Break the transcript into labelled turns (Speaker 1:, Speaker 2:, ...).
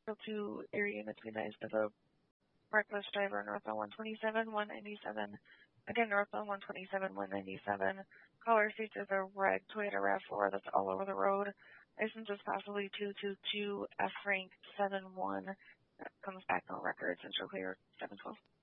Speaker 1: to area between the of a reckless driver northbound 127, 197. Again, northbound 127, 197. Caller states there's a red Toyota RAV4 that's all over the road. License is possibly 222 F rank 71. That comes back on record, Central Clear 712.